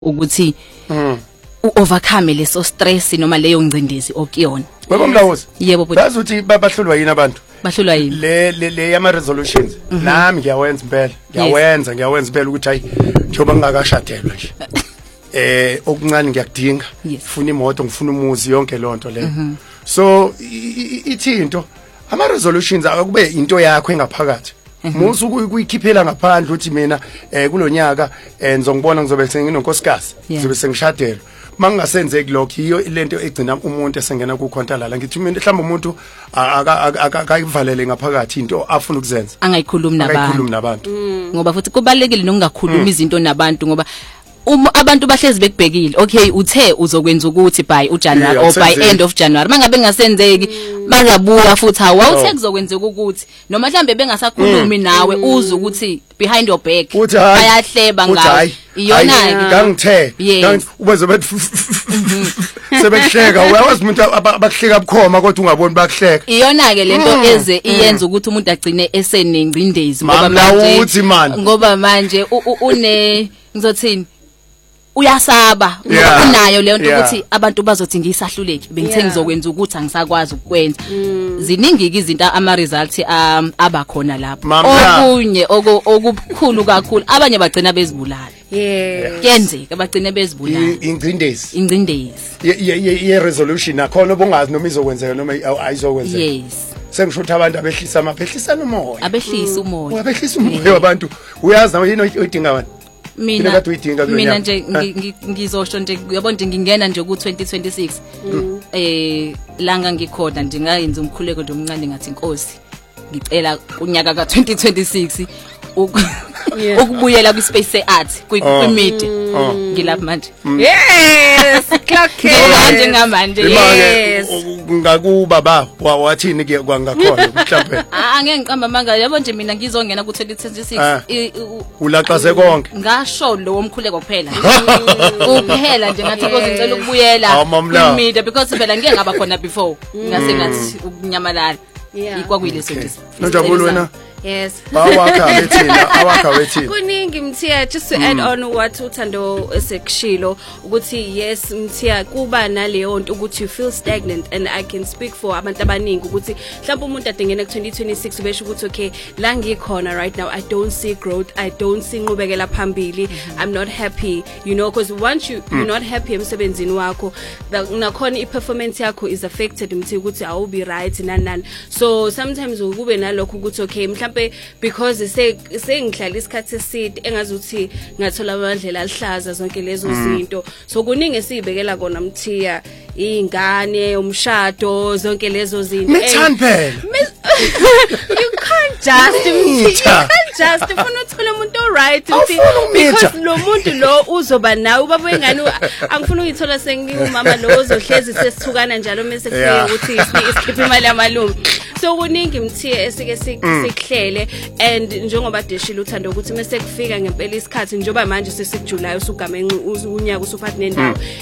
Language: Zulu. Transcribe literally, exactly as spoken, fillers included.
ukuthi u-overcome leso stress noma leyo ngcindezi okuyona. Baba Mlawuzi. Yebo bhuti. Bazi ukuthi bahlulwa yini abantu? Bahlulwa yini? Le le yama resolutions. Nami ngiyawenza impela. Ngiyawenza ngiyawenza impela ukuthi hayi njoba ngingakashadelwa nje. Eh okuncane ngiyakudinga. Ngifuna imoto, ngifuna umuzi yonke lonto leyo. So ithinto ama resolutions akube into yakho engaphakathi. Musu ukuyikhiphela ngaphandle uthi mina eh kulonyaka ngizongibona ngizobe senginonkosikazi ngizobe sengishadela mangingasenzeki lokho iyo lento egcina umuntu esengena ku khontalala ngithi mina mhlawumbe umuntu akayivalele ngaphakathi into afuna ukuzenza angayikhulumi nabantu angayikhulumi nabantu ngoba futhi kubalekile nokungakhuluma izinto nabantu ngoba uma abantu bahlezi bekubhekile okay uthe uzokwenza ukuthi by uJanuary or by end of January mangabe ngasenzeki bazabuka futhi awuthe kuzokwenzeka ukuthi noma mhlambe bengasakhulumi nawe uza ukuthi behind your back bayahleba ngawe iyona ke ngangithe ubeze bethi sebekuhleka uyawazi umuntu abakuhleka bukhoma kodwa ungaboni bakuhleka iyona ke lento eze iyenza ukuthi umuntu agcine esenengcindezi ngoba manje ngoba manje une ngizothini uyasaba unayo leyo nto ukuthi abantu bazothi ngisahluleki bengithe ngizokwenza ukuthi angisakwazi ukwenza ziningi izinto ama results abakhona lapho okunye okukhulu kakhulu abanye bagcina bezibulala yeah kuyenzeka bagcine bezibulala ingcindezi ingcindezi ye resolution akhona obungazi noma izokwenzeka noma ayizokwenzeka yes sengisho ukuthi abantu abehlisa amaphehlisa umoya abehlisa umoya abehlisa umoya abantu uyazi nawe yini oyidinga wena mina mina nje ngizosho nje uyabona nje ngingena nje ku twenty twenty-six eh langa ngikhona nje ngayenza umkhuleko nje omncane ngathi inkosi ngicela kunyaka ka twenty twenty-six ukubuyela ku space seart ku media ngilapha manje yes clock manje ngamanje yes ngakuba ba wathini ke kwangakhona mhlawumbe angeke ngiqamba manga yabo nje mina ngizongena ku twenty twenty-six ulaqaze konke ngasho lo womkhuleko kuphela kuphela nje ngathi ngicela ukubuyela ku media because phela ngeke ngaba khona before ngase ngathi ukunyamalala ikwakuyileso nje nojabulu wena yes bawakha wethina awakha wethina kuningi Mthiya just to add on what uThando esekushilo ukuthi yes Mthiya kuba naleyo nto ukuthi you feel stagnant and I can speak for abantu abaningi ukuthi mhlawumbe umuntu adengene ku twenty twenty-six ubesho ukuthi okay la ngikhona right now I don't see growth I don't see inqubekela phambili I'm not happy you know because once you you're not happy emsebenzini wakho nakhona iperformance yakho is affected Mthiya ukuthi awubi right nani nani so sometimes ukube nalokho ukuthi okay mhlawumbe because say sengihlala isikhathi eside engazuthi ngathola amandlela alihlaza zonke lezo zinto so kuningi esibekela kona Mthiya ingane umshado zonke lezo zinto mithambele you can't just Mthiya just ufuna uthola umuntu right because lo muntu lo uzoba nawe ubaba wengane angifuna uyithola sengiyumama lo ozohlezi sesithukana njalo mase kufika ukuthi isikhipha imali yamalungu so kuningi Mthiya esike sihlele and njengoba deshila uThando ukuthi mase kufika ngempela isikhathi njoba manje sesikuJuly usugama unyaka usuphathi nendawo